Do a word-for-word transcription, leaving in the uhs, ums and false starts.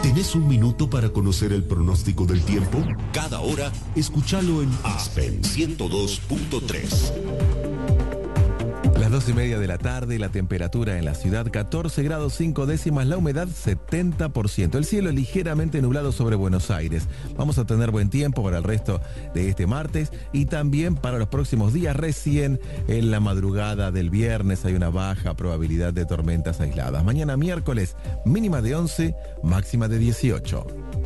¿Tenés un minuto para conocer el pronóstico del tiempo? Cada hora, escúchalo en Aspen ciento dos punto tres. Las dos y media de la tarde, la temperatura en la ciudad catorce grados cinco décimas, la humedad setenta por ciento. El cielo ligeramente nublado sobre Buenos Aires. Vamos a tener buen tiempo para el resto de este martes y también para los próximos días. Recién en la madrugada del viernes hay una baja probabilidad de tormentas aisladas. Mañana miércoles, mínima de once, máxima de dieciocho.